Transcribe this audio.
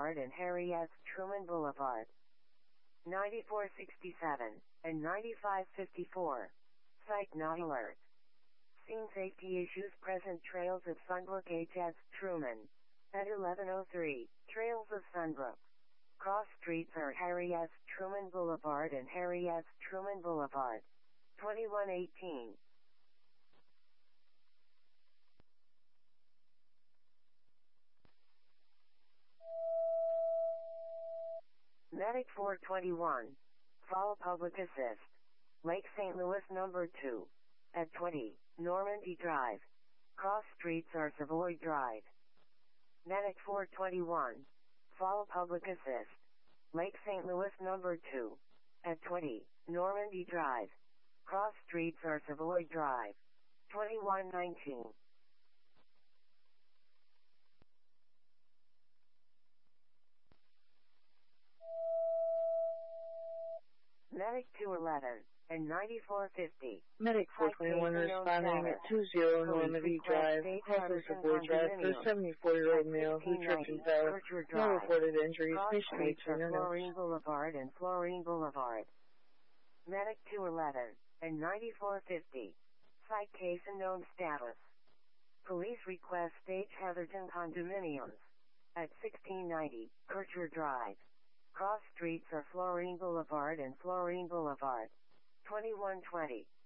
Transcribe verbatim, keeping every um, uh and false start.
Boulevard and Harry S. Truman Boulevard. ninety-four sixty-seven and ninety-five fifty-four. Site not alert. Scene safety issues present. Trails of Sunbrook H S. Truman. At eleven oh three, Trails of Sunbrook. Cross streets are Harry S. Truman Boulevard and Harry S. Truman Boulevard. twenty-one eighteen. Medic four twenty-one. Follow public assist. Lake Saint Louis number two. At twenty, Normandy Drive. Cross streets are Savoy Drive. Medic four twenty-one. Follow public assist. Lake Saint Louis number two. At twenty, Normandy Drive. Cross streets are Savoy Drive. twenty-one nineteen. Medic two eleven and ninety-four fifty. Medic four twenty-one responding at two zero Normandy Drive, Crossing Savoy Drive, for a seventy-four-year-old male who tripped and fell. No reported injuries. Patient waits for no Florine Boulevard and Florine Boulevard. Medic two eleven and ninety-four fifty. Site case unknown status. Police request Stage Heatherton condominiums. At sixteen ninety, Kircher Drive. Cross streets are Florine Boulevard and Florine Boulevard. twenty-one twenty.